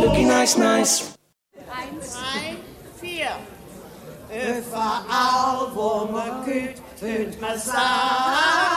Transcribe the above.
looking nice, nice. 1, 3, 4. Überall, wo man geht, hört man sagen.